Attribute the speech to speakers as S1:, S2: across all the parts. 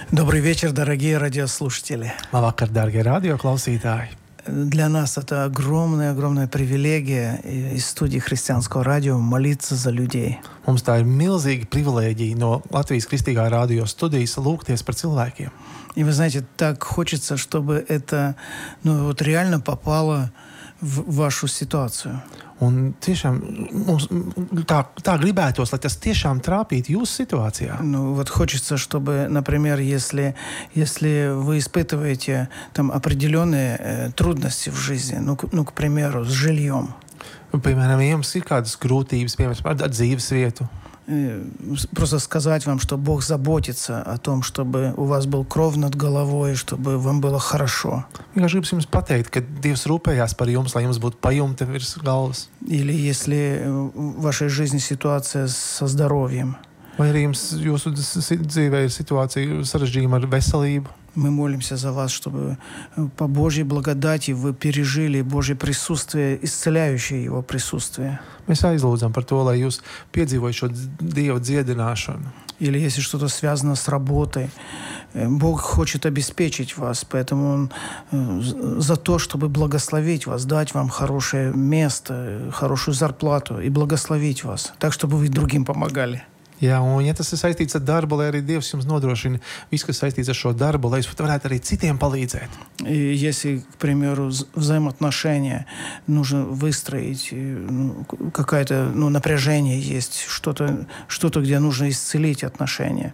S1: Добрый вечер, дорогие радиослушатели.
S2: Labvakar, dārgie radioklausītāji!
S1: Для нас это огромная привилегия из студии христианского радио молиться за людей.
S2: Mums tā ir milzīga privilēģija no Latvijas Kristīgā radio studijas lūgties par cilvēkiem.
S1: И вы знаете, так хочется, чтобы это реально попало в вашу ситуацию.
S2: Un tiešām mums tā gribētos, lai tas tiešām trāpītu jūsu situācijā.
S1: Хочется, чтобы, например, если вы испытываете там определенные трудности в жизни, к примеру, с жильем.
S2: Piemēram, jums ir kādas grūtības, piemēram, ar dzīves vietu.
S1: Просто сказать вам, что Бог заботится о том, чтобы у вас был кров над головой, чтобы вам было хорошо.
S2: Vienkārši gribu jums pateikt, ka Dievs rūpējās par jums, lai jums būtu pajumte virs galvas.
S1: Или если в вашей жизни ситуация со здоровьем.
S2: Vai arī jums jūsu dzīvē ir situācija sarežģījuma ar veselību.
S1: Мы молимся за вас, чтобы по Божьей благодати вы пережили Божье присутствие, исцеляющее Его присутствие.
S2: Mēs aizlūdzam par to, lai jūs piedzīvojat šo Dieva dziedināšanu.
S1: Или если что-то связано с работой, Бог хочет обеспечить вас, поэтому Он за то, чтобы благословить вас, дать вам хорошее место, хорошую зарплату и благословить вас, так, чтобы вы другим помогали.
S2: Jā, un ja tas ir saistīts ar darbu, lai arī Dievs jums nodrošina visu, kas saistīts ar šo darbu, lai jūs varētu arī citiem palīdzēt.
S1: И если, к примеру, взаимоотношения нужно выстроить, какое-то напряжение есть, что-то, где нужно исцелить отношения,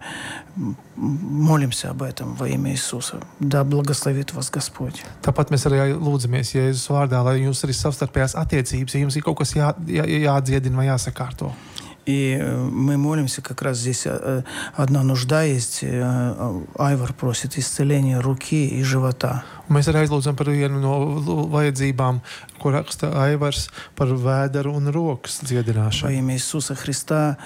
S1: молимся об этом во имя Иисуса. Да благословит вас Господь.
S2: Tāpat mēs arī lūdzamies Jēzus vārdā, lai jūs arī savstarpējās attiecības, ja jums ir kaut kas jādziedina vai jāsakārto.
S1: И мы молимся, как раз здесь одна нужда есть. Айвар просит исцеления руки и живота.
S2: Mēs arī aizlūdzam par vienu no vajadzībām, ko raksta Aivars par vēderu un rokas dziedināšanu.
S1: Во имя Иисуса Христа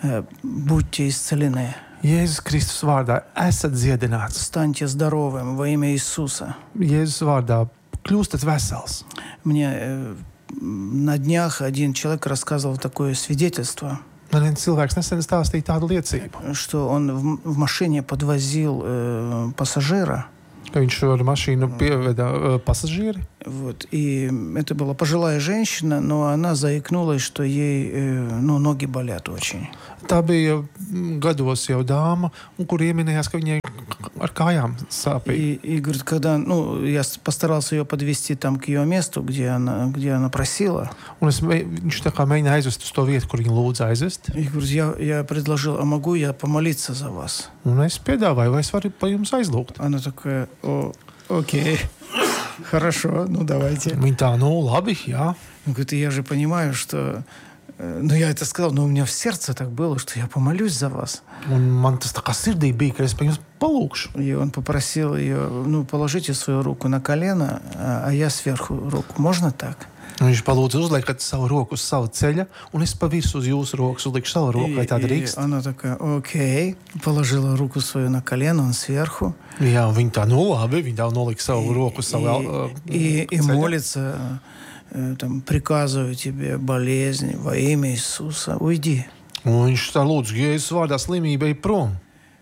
S1: будьте исцелены.
S2: Jēzus Kristus vārdā esat dziedināts.
S1: Станьте здоровым во имя Иисуса.
S2: Jēzus vārdā kļūstat vesels.
S1: Мне на днях один человек рассказывал такое свидетельство.
S2: Man viens cilvēks nesen stāstīja tādu liecību.
S1: Что он в машине подвозил пассажира.
S2: Viņš ar mašīnu pieveda pasažieri.
S1: И это была пожилая женщина, но она заикнулась, что ей ноги болят очень.
S2: Tā bija gados jau dāma, un kur ieminējās, ka viņai ar kājām sāpīgi.
S1: И говорит, когда я постарался ее подвести там к ее месту, где она просила.
S2: Un viņš tā kā mēģināja aizvest uz to vietu, kur viņa lūdza aizvest.
S1: И говорит, я предложил, а могу я помолиться за вас?
S2: Un es piedāvāju, vai es varu par jums aizlūgt.
S1: Она такая, окей, хорошо, давайте.
S2: Viņa tā, labi, jā.
S1: Говорит, я же понимаю, что... я это сказал, но у меня в сердце так было, что я помолюсь за вас.
S2: Un man tas tā kā sirdī bija, ka es par jums palūkšu.
S1: И он попросил ее, положите свою руку на колено, а я сверху руку. Можно так?
S2: Un viņš palūdza uzliekt savu roku uz savu ceļa, un es pa visu uz jūsu rokas uzlikšu savu roku, vai tā drīkst.
S1: Она такая, окей, положила руку свою на колено, он сверху.
S2: Jā, un viņa tā, labi, viņa tā nolika savu roku uz savu
S1: и молится, там, приказываю тебе болезнь во имя Иисуса, уйди.
S2: Un viņš tā lūdzu, Jēzus vārdā slimība ej prom.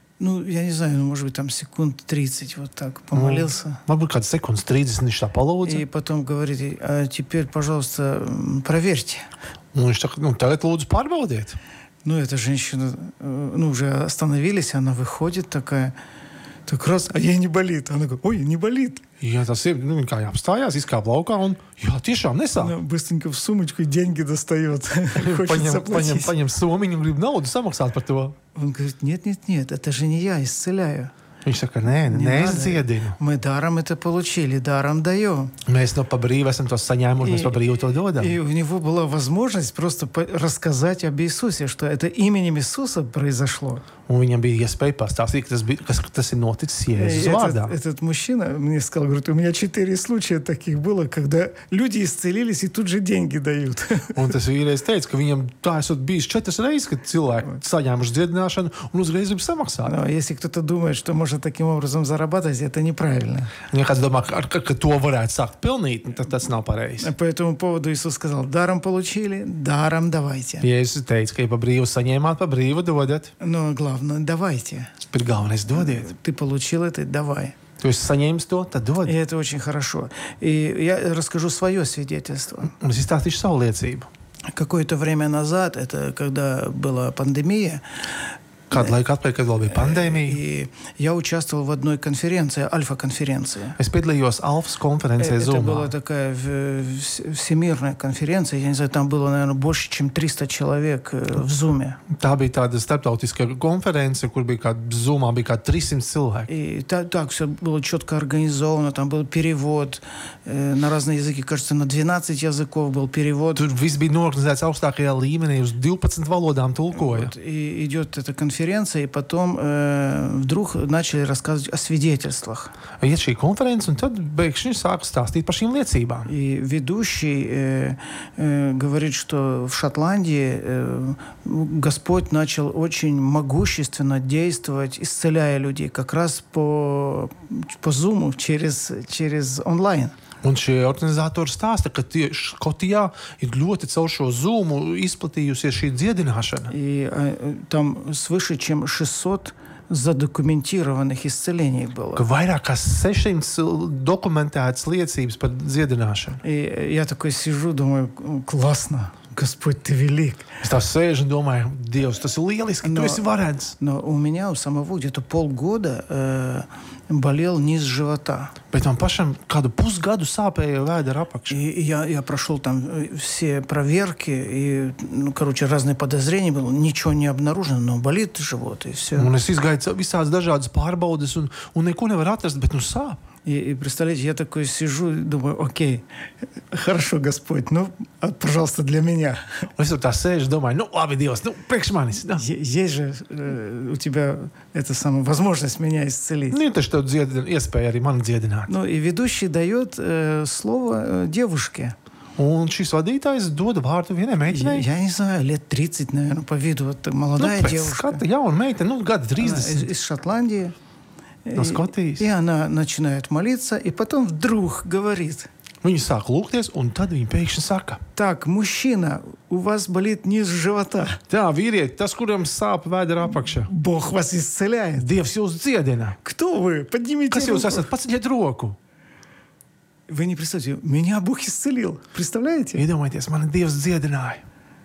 S1: Я не знаю, может быть, там секунд 30 вот так помолился.
S2: Varbūt kāds sekundes 30 viņš tā palūdza.
S1: И потом говорит, а теперь, пожалуйста, проверьте.
S2: Un viņš tā, tagad lūdzu pārbaudiet.
S1: Эта женщина, уже остановились, она выходит такая, так раз, а ей не болит. Она говорит, ой, не болит.
S2: Jā, tas ir, kā apstājās, izkāp laukā un, jā, tiešām nesāp.
S1: Она быстренько в сумочку деньги достает. Хочется платить.
S2: Paņem somiņu un grib naudu samaksāt par to.
S1: Он говорит, нет, это же не я исцеляю.
S2: Viņš saka, nē, es dziedinu.
S1: Мы даром это получили, даром даем.
S2: Mēs pa brīvu esam to saņēmuši, mēs pa brīvu to dodam.
S1: И у него была возможность просто рассказать об Иисусе, что это именем Иисуса произошло.
S2: Un viņam bija iespēja pastāstīt, ka tas ir noticis Jēzus vārdā.
S1: Этот мужчина мне сказал, говорит, у меня 4 случая таких было, когда люди исцелились и тут же деньги дают.
S2: Un tas vīrietis teica, ka viņam tā esot bijis 4 reizes, kad cilvēki saņēmuši dziedināšanu un uzreiz grib samaksāt.
S1: Но если кто-то думает, что можно таким образом зарабатывать, это неправильно.
S2: Ja kāds domā, ka to varētu sākt pelnīt, tad tas nav pareizi.
S1: По этому поводу Иисус сказал, даром получили, даром давайте.
S2: Jēzus teica, ka ja pa brīvu saņēmāt, pa brīvu dodat.
S1: Но главное, Главное, давайте.
S2: Bet galvenais dodiet.
S1: Ты получил это, давай.
S2: Tu esi saņēmis to, tad dod.
S1: И это очень хорошо. И я расскажу свое свидетельство.
S2: Un es izstāstīšu savu liecību.
S1: Какое-то время назад, это когда была пандемия,
S2: Kādu laiku atpakaļ, kad vēl bija pandēmija,
S1: и я участвовал в одной конференции, альфа-конференции.
S2: es piedalījos Alfas konferencē
S1: Это
S2: Zoomā.
S1: была такая всемирная конференция. Я не знаю, там было, наверное, больше, чем 300 человек в Зуме.
S2: Tā bija tāda starptautiska konference, kur bija Zoomā bija 300 cilvēki.
S1: И так все было четко организовано. Там был перевод на разные языки. Кажется, на 12 языков был перевод.
S2: Tur viss bija norganizēts augstākajā līmenī, uz 12 valodām tulkoja.
S1: Вот. И идет эта конференция, и потом вдруг начали рассказывать о свидетельствах.
S2: Iet šī konference, un tad beigšņi sāk stāstīt par šīm liecībām.
S1: И ведущий говорит, что в Шотландии Господь начал очень могущественно действовать, исцеляя людей, как раз по Zoom, через онлайн.
S2: Un šie organizatori stāsta, ka tieši Skotijā ir ļoti caur šo Zoomu izplatījusies šī dziedināšana.
S1: И там свыше, чем 600 задокументированных исцелений было.
S2: Ka vairāk kā 600 dokumentētas liecības par dziedināšanu.
S1: И я такой сижу, думаю, классно, Господь, ты велик.
S2: Es tā sēžu un domāju, Dievs, tas ir lieliski, tu esi varens.
S1: Но у меня у самого где-то полгода болел низ живота.
S2: Bet man pašam kādu pusgadu sāpēja vēdera apakša.
S1: И я прошел там все проверки, и, разные подозрения было, ничего не обнаружено, но болит живот, и все.
S2: Un es izgāju visādas dažādas pārbaudes, un neko nevar atrast, bet nu sāp.
S1: И представляете, я такой сижу и думаю, окей, хорошо, Господь, пожалуйста, для меня.
S2: Un es tur tā sēžu, domāju, nu labi, Dievs, priekš manis.
S1: Есть же у тебя эта самая возможность меня исцелить.
S2: Nu, taču tev iespēja arī mani dziedināt.
S1: И ведущий дает слово девушке.
S2: Un šis vadītājs dod vārdu vienai meitenei.
S1: Я не знаю, лет 30, наверное, по виду. Вот молодая девушка.
S2: Skata jauna meitene, gada 30.
S1: Из Шотландии.
S2: No Skotijas.
S1: И она начинает молиться, и потом вдруг говорит.
S2: Viņa sāk lūgties, un tad viņa pēkšņi saka.
S1: Так, мужчина, у вас болит низ живота.
S2: Tā, vīrieti, tas, kuram sāp vēdera apakša.
S1: Бог вас исцеляет.
S2: Dievs jūs dziedina.
S1: Кто вы? Поднимите
S2: Kas
S1: руку.
S2: jūs esat? Paceļiet roku.
S1: Вы не представляете, меня Бог исцелил. Представляете?
S2: Iedomājieties, mani Dievs dziedināja.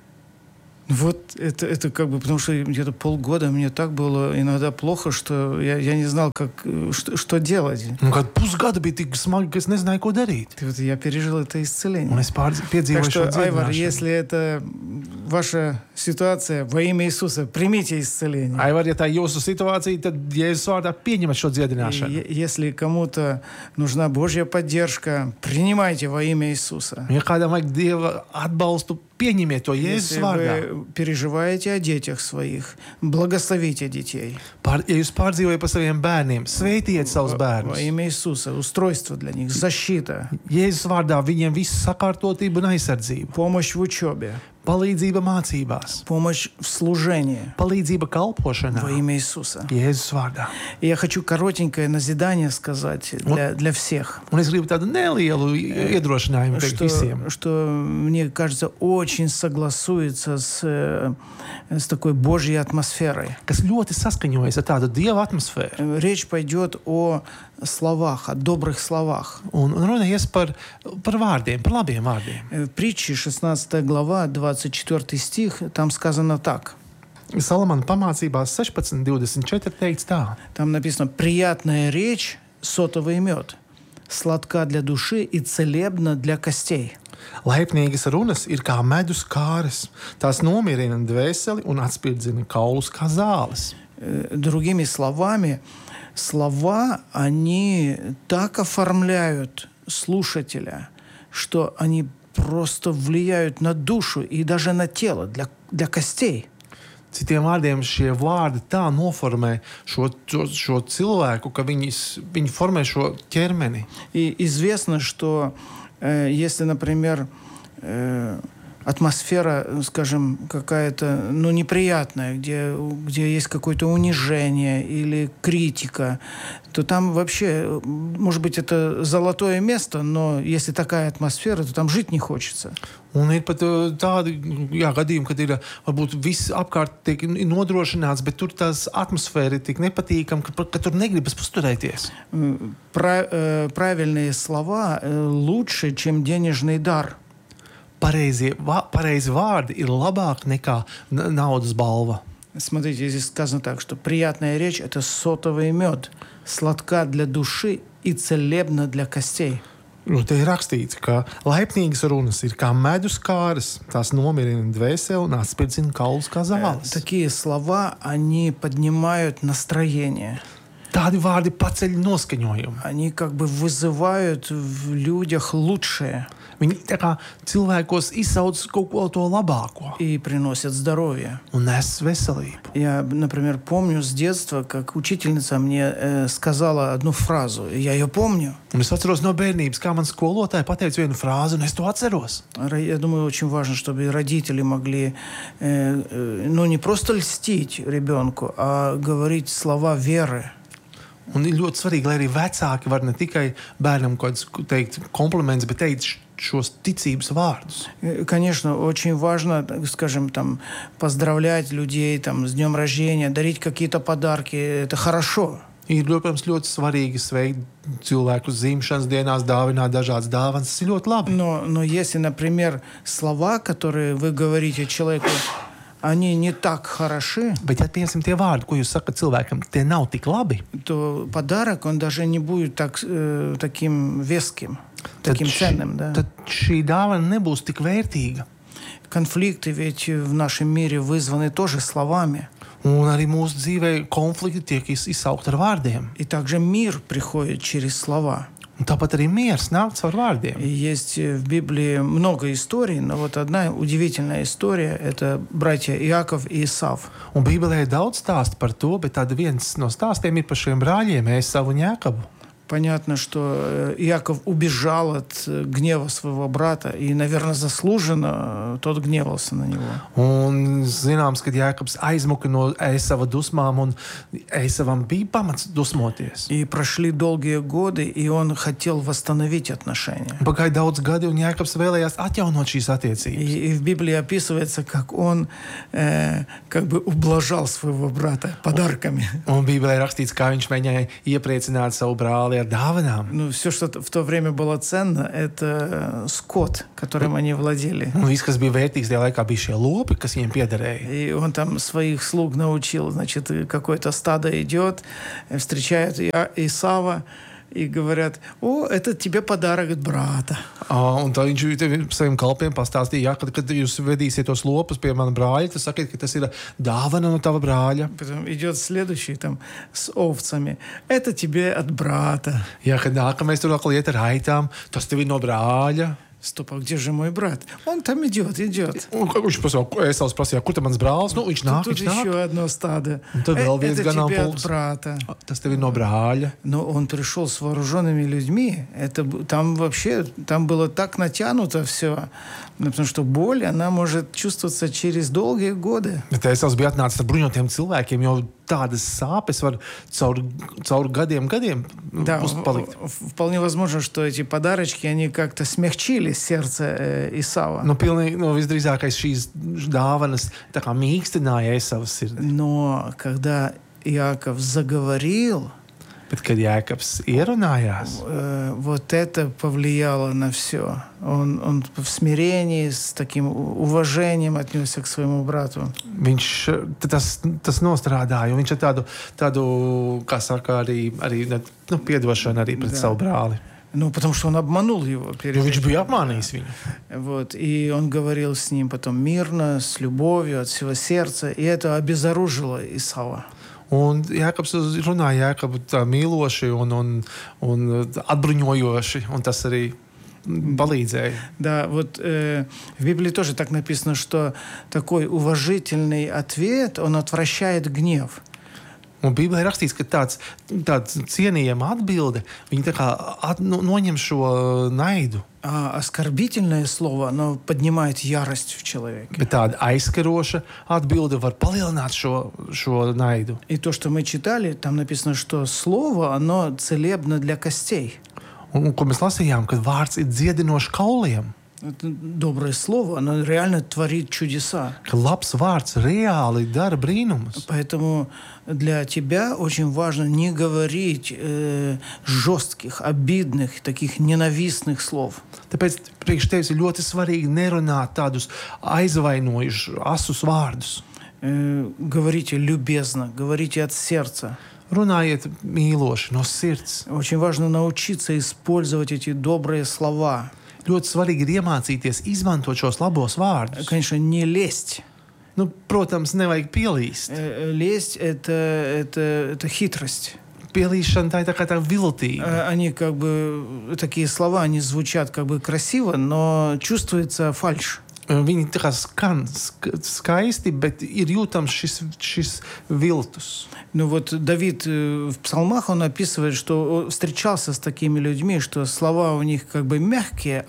S1: Вот это как бы, потому что где-то полгода мне так было иногда плохо, что я не знал, что делать.
S2: Un kad pusgada bija tik smagi, ka es nezināju, ko darīt.
S1: Вот я пережил это исцеление.
S2: Un es piedzīvoju
S1: Так
S2: šo
S1: что, Айвар,
S2: dziedināšanu.
S1: если это ваша ситуация, во имя Иисуса, примите исцеление.
S2: Aivar, ja tā ir jūsu situācija, tad Jēzus vārdā pieņemat šo dziedināšanu.
S1: Если кому-то нужна Божья поддержка, принимайте во имя Иисуса.
S2: Ja kādam vajag Dieva atbalstu, pieņemiet to Jēzus
S1: Если
S2: vārdā.
S1: вы переживаете о детях своих, благословите детей.
S2: Ja jūs pārdzīvojat par saviem bērniem, sveitiet savus
S1: Во
S2: bērnus.
S1: имя Иисуса. Устройство для них, защита,
S2: Jēzus vārdā viņiem visu sakārtotību un aizsardzību.
S1: помощь в учебе,
S2: Palīdzība mācībās,
S1: помощь в служении
S2: palīdzība kalpošanā.
S1: во имя Иисуса.
S2: Jēzus vārdā.
S1: И я хочу коротенькое назидание сказать для всех.
S2: Un es gribu tādu nelielu iedrošinājumu teikt visiem.
S1: Что, мне кажется, очень согласуется с такой Божьей атмосферой.
S2: Kas ļoti saskaņojas ar tādu Dieva atmosfēru.
S1: Речь пойдет о словах, о добрых словах.
S2: Un runa ies par vārdiem, par labiem vārdiem.
S1: В притче 16 глава, 24 стих, там сказано так.
S2: Salamana pamācībās 16:24 teikts tā.
S1: Там написано: «Приятная речь, сотовый мед, сладка для души и целебна для костей».
S2: Laipnīgas runas ir kā medus kāres. Tās nomierina dvēseli un atspirdzina kaulus kā zāles.
S1: Другими словами, слова, они так оформляют слушателя, что они просто влияют на душу и даже на тело, для костей.
S2: Citiem vārdiem, šie vārdi tā noformē šo cilvēku, ka viņi formē šo ķermeni.
S1: И известно, что если, например, атмосфера, скажем, какая-то, ну, неприятная, где есть какое-то унижение или критика, то там вообще, может быть, это золотое место, но если такая атмосфера, то там жить не хочется.
S2: Un ir pat tādi gadījumi, kad ir varbūt viss apkārt tiek nodrošināts, bet tur tās atmosfēra ir tik nepatīkama, ka tur negribas uzturēties.
S1: Правильные слова лучше, чем денежный дар.
S2: Pareizi vārdi ir labāk nekā naudas balva.
S1: Смотрите, здесь сказано так, что приятная речь – это сотовый мед, сладка для души и целебна для костей.
S2: Te ir rakstīts, ka laipnīgas runas ir kā medus kāras, tās nomierina dvēseli un atspirdzina kaulus kā zāles.
S1: Такие слова, они поднимают настроение.
S2: Tādi vārdi paceļ noskaņojumu.
S1: Они как бы вызывают в людях лучшее.
S2: Viņi tā kā cilvēkos izsauc kaut ko to labāko.
S1: И приносят здоровье.
S2: Un nes veselību.
S1: Я, например, помню с детства, как учительница мне сказала одну фразу. Я ее помню.
S2: Un es atceros no bērnības, kā man skolotāja pateica vienu frāzi, un es to atceros.
S1: Я думаю, очень важно, чтобы родители могли, ну, не просто льстить ребенку, а говорить слова веры.
S2: Un ir ļoti svarīgi, lai arī vecāki var ne tikai bērnam kaut kādus teikt komplimentus, bet teikt šos ticības vārdus.
S1: Конечно, очень важно, скажем, там, поздравлять людей там, с днем рождения, дарить какие-то подарки. Это хорошо.
S2: Ir, protams, ļoti svarīgi sveikt cilvēkus dzimšanas dienās, dāvināt dažādas dāvanas. Tas ir ļoti labi.
S1: Но если, например, слова, которые вы говорите человеку, они не так хороши,
S2: Bet, ja piemēram tie vārdi, ko jūs sakat cilvēkam, tie nav tik labi,
S1: то подарок, он даже не будет таким веским, таким ценным. Да?
S2: Tad šī dāvana nebūs tik vērtīga.
S1: Конфликты ведь в нашем мире вызваны тоже словами.
S2: Un arī mūsu dzīvē konflikti tiek izsaukti ar vārdiem.
S1: И также мир приходит через слова.
S2: Un tāpat arī miers nāk caur vārdiem.
S1: И есть в Библии много историй, но вот одна удивительная история – это братья Иаков и Исав.
S2: Un Bībelē ir daudz stāstu par to, bet viens no stāstiem ir par šiem brāļiem, Esavu un Jākabu.
S1: Понятно, что Иаков убежал от гнева своего брата, и, наверное, заслуженно тот гневался на него.
S2: Un zināms, ka Jākabs aizmuka no Esava dusmām, un Esavam bija pamats dusmoties.
S1: И прошли долгие годы, и он хотел восстановить отношения.
S2: Pagāja daudz gadi, un Jākabs vēlējās atjaunot šīs attiecības.
S1: И в Библии описывается, как он как бы ублажал своего брата подарками.
S2: Un Bībelē rakstīts, kā viņš mēģināja iepriecināt savu brāli ar dāvanām.
S1: Ну, все, что в то время было ценно, это скот, которым они владели.
S2: Un viss, kas bija vērtīgs tajā laikā, bija šie lopi, kas viņiem piederēja.
S1: И он там своих слуг научил, значит, какое-то стадо идет, встречают Исава и говорят: о, это тебе подарок от брата.
S2: Un tā viņš saviem kalpiem pastāstīja, ja, kad jūs vedīsiet tos lopus pie mana brāļa, tad sakiet, ka tas ir dāvana no tava brāļa.
S1: Потом идет следующий там с овцами. Это тебе от брата.
S2: Ja, kad nākamais tur atkal iet ar aitām, tas tev ir no brāļa.
S1: Стоп, а где же мой брат? Он там идет.
S2: Un viņš prasīja, kur tam mans brālis? Nu, viņš nāk,
S1: Тут еще одно стадо.
S2: Tad vēl viens
S1: Это тебе от
S2: ganāmpulks.
S1: брата.
S2: Tas tev ir no brāļa.
S1: Но он пришел с вооруженными людьми. Там вообще, там было так натянуто все. Потому что боль, она может чувствоваться через долгие годы.
S2: Bet es bija atnācis ar bruņotiem cilvēkiem, jo tādas sāpes var caur gadiem
S1: Да,
S2: uzpalikt.
S1: вполне возможно, что эти подарочки, они как-то смягчили сердце Исава.
S2: Nu, pilnīgi, visdrīzākais šīs dāvanas tā kā mīkstināja Esavas sirdi.
S1: Но когда Иаков заговорил,
S2: Bet, kad Jākabs ierunājās,
S1: вот это повлияло на все. Он в смирении, с таким уважением отнесся к своему брату.
S2: tas nostrādāja. Viņš ar tādu kā saka, arī piedošanu arī pret savu brāli.
S1: Ну, потому что он обманул его.
S2: Jo viņš bija apmānījis viņu.
S1: Вот. И он говорил с ним потом мирно, с любовью, от всего сердца. И это обезоружило Исава.
S2: Un Jākabs runāja Jākabu tā mīloši un atbruņojoši, un tas arī palīdzēja.
S1: Да, вот в Библии тоже так написано, что такой уважительный ответ, он отвращает гнев.
S2: Un Bībelē ir rakstīts, ka tāda cienījama atbilde, viņi tā kā noņem šo naidu.
S1: А оскорбительное слово, оно поднимает ярость в человеке.
S2: Bet tāda aizskaroša atbilde var palielināt šo naidu.
S1: И то, что мы читали, там написано, что слово, оно целебно для костей.
S2: Un ko mēs lasījām, kad vārds ir dziedinošs kauliem.
S1: Это доброе слово, оно реально творит чудеса.
S2: Ka labs vārds reāli dara brīnumus.
S1: Поэтому для тебя очень важно не говорить жестких, обидных, таких ненавистных слов.
S2: Tāpēc priekš tevis ir ļoti svarīgi nerunāt tādus aizvainojušus, asus vārdus.
S1: Говорите любезно, говорите от сердца.
S2: Runājiet mīloši, no sirds.
S1: Очень важно научиться использовать эти добрые слова.
S2: Ļoti svarīgi ir iemācīties izmantot šos labos vārdus.
S1: Конечно, не лезть.
S2: Nu, protams, nevajag pielīst.
S1: Лезть это хитрость.
S2: Pielīšana tā ir tā kā tā viltība.
S1: Они как бы такие слова, они звучат как бы красиво, но чувствуется фальшь.
S2: Viņi tā kā skan skaisti, bet ir jūtams šis viltus.
S1: Ну вот Давид в псалмах он описывает, что встречался с такими людьми, что слова у них как бы мягкие,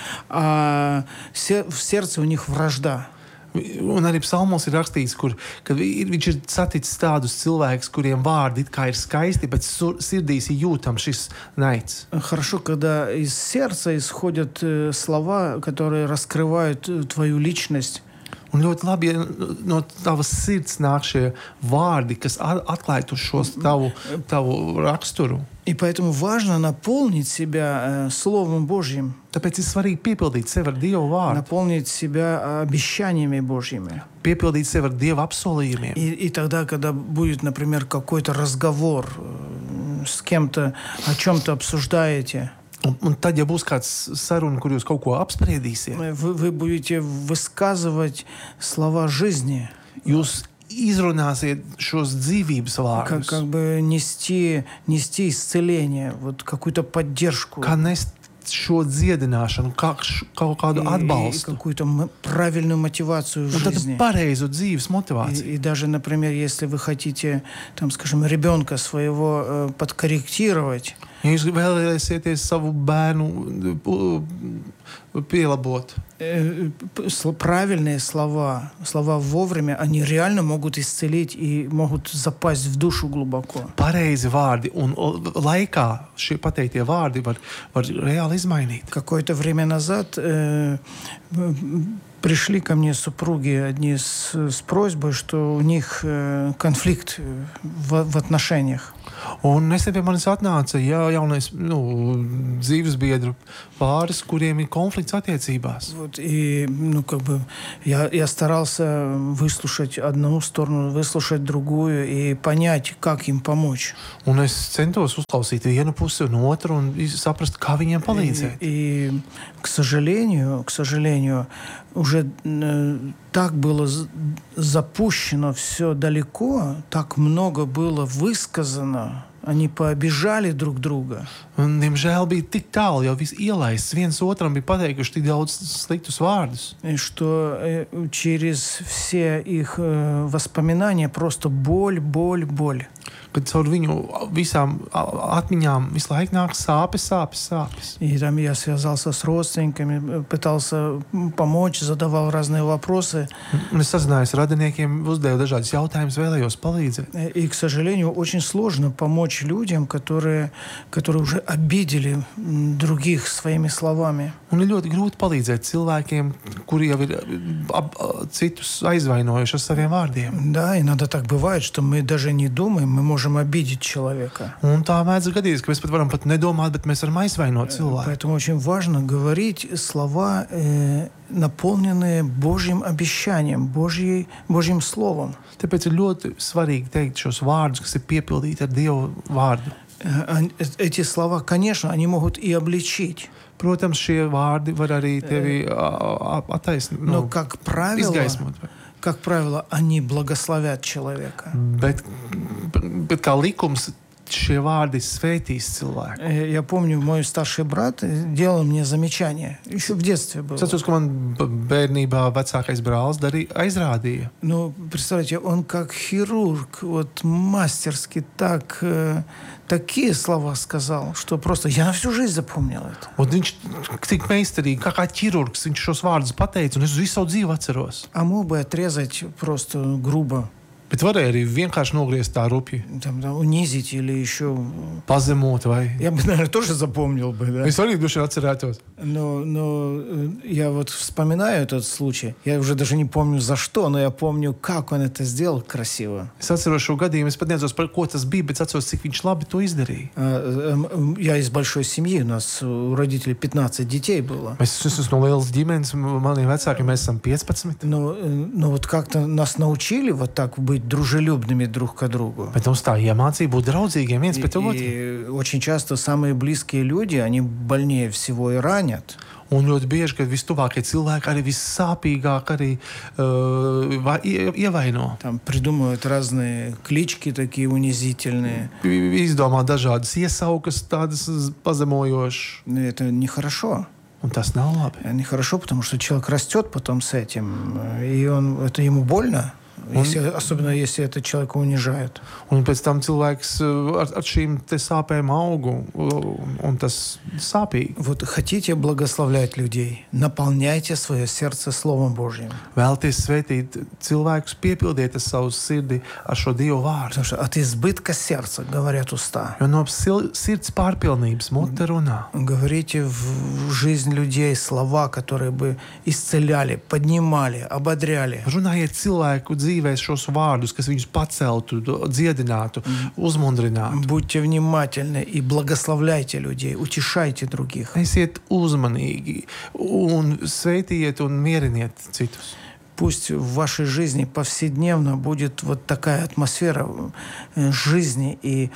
S1: а в сердце у них вражда.
S2: Un arī psalmos ir rakstīts, kad viņš ir saticis tādus cilvēkus, kuriem vārdi it kā ir skaisti, bet sirdīs ir jūtams šis naids.
S1: Хорошо, когда из сердца исходят слова, которые раскрывают твою личность.
S2: Un ļoti labi, ja no tavas sirds nāk šie vārdi, kas atklāj šo tavu raksturu.
S1: И поэтому важно наполнить себя Словом Божьим.
S2: Tāpēc ir svarīgi piepildīt sevi ar Dieva vārdu.
S1: Наполнить себя обещаниями Божьими.
S2: Piepildīt sevi ar Dieva apsolījumiem.
S1: И тогда, когда будет, например, какой-то разговор с кем-то, о чем-то обсуждаете,
S2: Un tad, ja būs kāds saruna, kur jūs kaut ko apspriedīsiet,
S1: вы будете высказывать слова жизни.
S2: Jūs izrunāsiet šos dzīvības vārdus.
S1: Как бы нести исцеление, вот какую-то поддержку.
S2: Kā nest šo dziedināšanu, kaut kādu atbalstu.
S1: Какую-то правильную мотивацию в жизни.
S2: Un tad pareizu dzīves motivāciju.
S1: И даже, например, если вы хотите, там, скажем, ребенка своего подкорректировать,
S2: Ja jūs vēlēsieties savu bērnu pielabot.
S1: Правильные слова вовремя, они реально могут исцелить и могут запасть в душу глубоко.
S2: Pareizi vārdi un laikā šie pateiktie vārdi var reāli izmainīt.
S1: Какое-то время назад пришли ко мне супруги одни с просьбой, что у них конфликт в отношениях.
S2: Un nesen pie manis atnāca jaunais dzīvesbiedru pāris, kuriem ir konflikts attiecībās.
S1: Вот, и, как бы, я старался выслушать одну сторону, выслушать другую и понять, как им помочь.
S2: Un es centos uzklausīt vienu pusi un otru un saprast, kā viņiem palīdzēt.
S1: И к сожалению, уже так было запущено все далеко, так много было высказано, они пообижали друг друга.
S2: Un, diemžēl bija tik tālu, jau viss ielaists. Viens otram bija pateikuši tik daudz sliktus vārdus.
S1: И что через все их воспоминания просто боль.
S2: Kad caur viņu visām atmiņām visu laiku nāk sāpes.
S1: И там я связался с родственниками, пытался помочь, задавал разные вопросы.
S2: Un es sazinājos ar radiniekiem, uzdevu dažādus jautājumus, vēlējos palīdzēt.
S1: И, к сожалению, очень сложно помочь людям, которые уже обидели других своими словами.
S2: Un ir ļoti grūti palīdzēt cilvēkiem, kuri jau ir citus aizvainojuši ar saviem vārdiem.
S1: Да, иногда так бывает, что мы даже не думаем, мы можем обидеть человека.
S2: Un tā mēdz gadīties, ka mēs varam pat nedomāt, bet mēs varam aizvainot cilvēku.
S1: Поэтому очень важно говорить слова, наполненные Божьим обещанием, Божьим словом.
S2: Tāpēc ir ļoti svarīgi teikt šos vārdus, kas ir piepildīti ar Dieva vārdu.
S1: Эти слова, конечно, они могут и обличить.
S2: Protams, šie vārdi var arī tevi attaisnot,
S1: Но, как правило, они благословят человека.
S2: Bet kā likums šie vārdi svētīs cilvēku.
S1: Я помню, мой старший брат делал мне замечание. Еще в детстве было.
S2: Es atceros, ka man bērnībā vecākais brālis aizrādīja.
S1: Ну, представляете, он как хирург, вот мастерски так, такие слова сказал, что просто я на всю жизнь запомнил это.
S2: Un viņš tik meistarīgi, kā ķirurgs, viņš šos vārdus pateica, un es visu savu dzīvi atceros.
S1: А мог бы отрезать просто грубо,
S2: Bet varēja arī vienkārši nogriezt tā rupji,
S1: там, да, унизить или еще...
S2: pazemot vai...
S1: Я бы, наверное, тоже запомнил бы, да.
S2: Es arī droši vien atcerētos.
S1: Но я вот вспоминаю этот случай. Я уже даже не помню за что, но я помню, как он это сделал красиво.
S2: Es atceros šo gadījumu, es pat neatceros, par ko tas bija, bet atceros, cik viņš labi to izdarīja.
S1: Я из большой семьи, у нас у родителей 15 детей было.
S2: Mēs esam no lielas ģimenes, maniem vecākiem mēs esam 15.
S1: Но вот как-то нас научили вот так быть дружелюбными друг к другу.
S2: Bet mums tā iemācīja būt draudzīgiem viens pret otru.
S1: И очень часто самые близкие люди, они больнее всего и ранят.
S2: Un ļoti bieži, kad vistuvākie cilvēki arī vissāpīgāk arī ievaino.
S1: Там придумывают разные клички такие унизительные.
S2: Izdomā dažādas iesaukas, tādas pazemojošas.
S1: Это нехорошо.
S2: Un tas nav labi.
S1: Nехорошо, потому что человек растет потом с этим, и это ему больно. Особенно если этот человек унижает.
S2: Un pēc tam cilvēks ar šīm te sāpēm aug, un tas sāpīgi.
S1: Вот хотите благословлять людей, наполняйте свое сердце Словом Божьим.
S2: Vēlties svētīt cilvēkus, piepildiet savu sirdi ar šo Dievu vārdu.
S1: Потому что от избытка сердца говорят уста.
S2: Jo no sirds pārpilnības mute runā.
S1: Говорите в жизнь людей слова, которые бы исцеляли, поднимали, ободряли.
S2: Runājiet cilvēku dzīvēs šos vārdus, kas viņus paceltu, dziedinātu, uzmundrinātu.
S1: Будьте внимательны и благословляйте людей, утешайте других.
S2: Esiet uzmanīgi un svētījiet un mieriniet citus.
S1: Пусть в вашей жизни повседневно будет вот такая атмосфера жизни и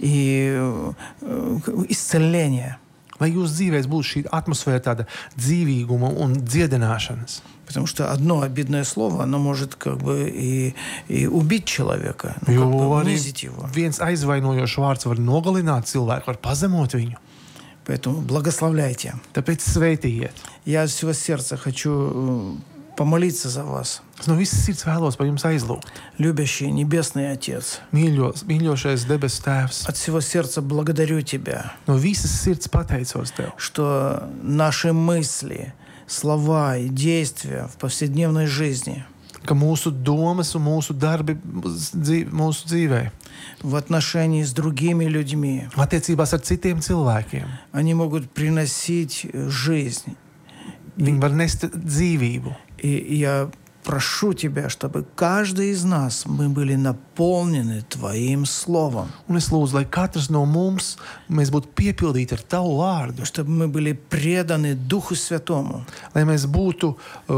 S1: исцеления.
S2: Lai jūsu dzīvēs būtu šī atmosfēra tāda dzīvīguma un dziedināšanas.
S1: Потому что одно обидное слово, оно может как бы и убить человека,
S2: Jo
S1: как бы
S2: arī
S1: унизить его.
S2: viens aizvainojošs vārds var nogalināt cilvēku, var pazemot viņu.
S1: Поэтому благословляйте.
S2: Tāpēc svētījiet.
S1: Я от всего сердца хочу помолиться за вас.
S2: Es no visas sirds vēlos par jums aizlūgt.
S1: Любящий Небесный Отец,
S2: Mīļošais debesu Tēvs,
S1: от всего сердца благодарю Тебя,
S2: no visas sirds pateicos Tev,
S1: что наши мысли, слова и действия в повседневной жизни
S2: ka mūsu domas un mūsu darbi mūsu dzīvē,
S1: в отношении с другими людьми,
S2: attiecībās ar citiem cilvēkiem,
S1: они могут приносить жизнь.
S2: viņi var nest dzīvību.
S1: И я прошу Тебя, чтобы каждый из нас, мы были наполнены Твоим Словом.
S2: Un es lūdzu, lai katrs no mums, mēs būtu piepildīti ar Tavu vārdu,
S1: Чтобы мы были преданы Духу Святому.
S2: lai mēs būtu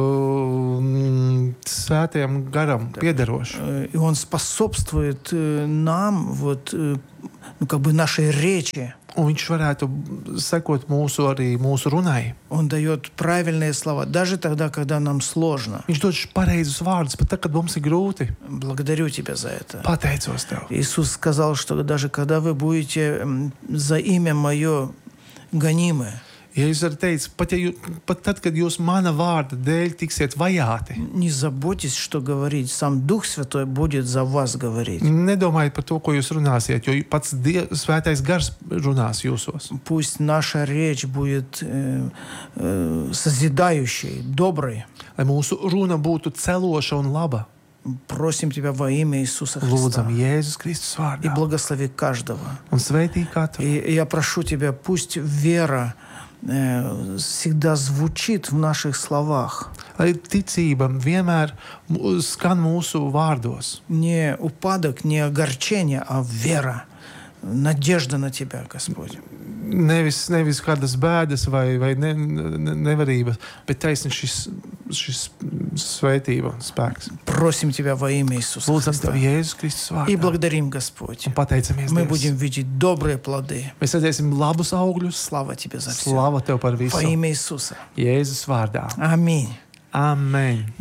S2: svētajam garam piederoši.
S1: И Он способствует нам, вот, как бы нашей речи.
S2: Un viņš varētu sekot mūsu runai.
S1: Он дает правильные слова, даже тогда, когда нам сложно.
S2: Viņš dod pareizus vārdus, pat tad, kad mums ir grūti.
S1: Благодарю Тебя за это.
S2: Pateicos Tev.
S1: Иисус сказал, что даже когда вы будете за имя Мое гонимы,
S2: Ja jūs arī teicat, pat tad, kad jūs mana vārda dēļ tiksiet vajāti,
S1: не заботьтесь, что говорить. Сам Дух Святой будет за вас говорить.
S2: nedomājiet par to, ko jūs runāsiet, jo pats svētais gars runās jūsos.
S1: Пусть наша речь будет созидающей, доброй.
S2: Lai mūsu runa būtu celoša un laba.
S1: Просим Тебя во имя Иисуса
S2: Lūdzam
S1: Христа.
S2: Jēzus Kristus
S1: И
S2: vārdā.
S1: благослови каждого.
S2: Un sveitī katru.
S1: И я прошу Тебя, пусть вера всегда звучит в наших словах.
S2: Lai ticība vienmēr skan mūsu vārdos.
S1: Не упадок, не огорчение, а вера. Надежда на Тебя, Господь.
S2: Nevis kādas bēdas vai nevarības, bet taisni šis svētība un spēks.
S1: Просим Тебя во имя Иисуса
S2: Lūdzam
S1: Христа.
S2: Tev Jēzus Kristus
S1: И
S2: vārdā.
S1: благодарим, Господь.
S2: Un pateicamies
S1: Мы
S2: Dievs.
S1: будем видеть добрые плоды.
S2: Mēs redzēsim labus augļus.
S1: Слава Тебе за все.
S2: Slava Tev par visu.
S1: Во имя Иисуса.
S2: Jēzus vārdā.
S1: Аминь.
S2: Amen.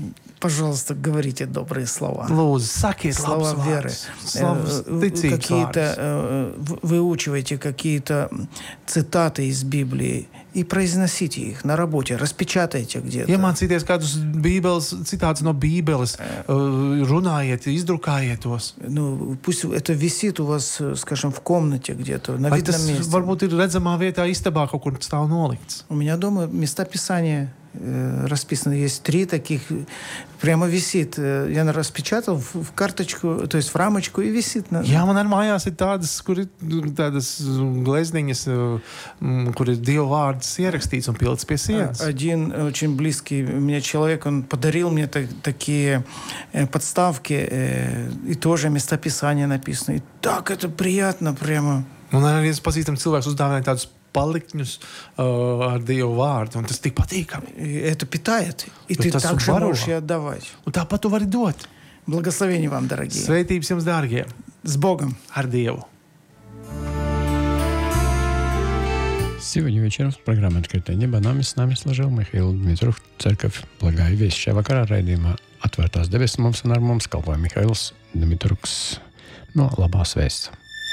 S1: Пожалуйста, говорите добрые слова.
S2: Lūdzu, sakiet
S1: Слова
S2: labus
S1: веры.
S2: vārdus,
S1: Какие-то выучивайте какие-то цитаты из Библии и произносите их на работе, распечатайте где-то.
S2: Iemācīties kādus bībeles, citātus no Bībeles, runājiet, izdrukājiet tos.
S1: Ну, пусть это висит у вас, скажем, в комнате где-то, на
S2: Vai
S1: видном
S2: tas
S1: месте.
S2: varbūt ir redzamā vietā, istabā kaut kur stāv nolikts?
S1: У меня дома места Писания расписаны. Есть 3 таких. Прямо висит. Я распечатал в карточку, то есть в рамочку и висит.
S2: Jā, man arī mājās ir tādas, kur ir tādas glezniņas, kur ir Dieva vārds ierakstīts un pilds pie sienas.
S1: Один очень близкий мне человек, он подарил мне такие подставки, и тоже места Писания написаны. И так это приятно прямо.
S2: Un arī viens pazīstams cilvēks uzdāvināja tādus palikņus ar Dievu vārdu, un tas tik patīkami.
S1: И это питает. И
S2: Bet
S1: ты
S2: tas
S1: также
S2: varo.
S1: можешь и отдавать.
S2: Un tāpat tu vari dot.
S1: Благословения вам, дорогие.
S2: Sveitības jums, dārgie,
S1: С Богом.
S2: ar Dievu.
S3: Сегодня вечером в программе «Открытое небо» с нами служил Михаил Дмитрук, Церковь Благая Весть. Šajā vakarā raidījumā Atvērtās debesis mums un ar mums kalpoja Mihails Dmitruks no Labās Vēsts.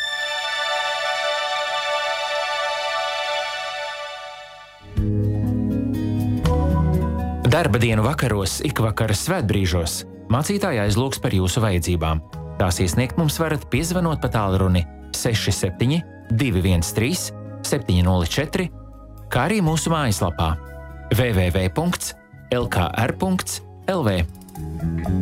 S4: Darba dienu vakaros, ikvakara svētbrīžos mācītāji aizlūgs par jūsu vajadzībām. Tās iesniegt mums varat piezvanot pa tālruni 67 213 704, kā arī mūsu mājaslapā www.lkr.lv.